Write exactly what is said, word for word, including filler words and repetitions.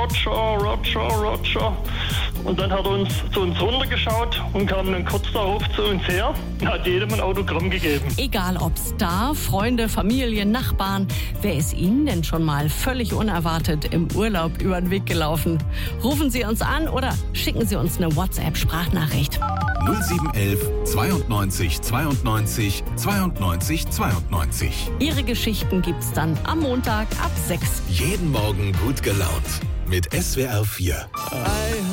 Roger, Roger, Roger. Und dann hat er uns zu uns runtergeschaut und kam dann kurz darauf zu uns her und hat jedem ein Autogramm gegeben. Egal ob Star, Freunde, Familie, Nachbarn, wer ist Ihnen denn schon mal völlig unerwartet im Urlaub über den Weg gelaufen? Rufen Sie uns an oder schicken Sie uns eine WhatsApp-Sprachnachricht. null sieben eins eins zweiundneunzig zweiundneunzig zweiundneunzig zweiundneunzig. Ihre Geschichten gibt's dann am Montag ab sechs. Jeden Morgen gut gelaunt mit S W R vier.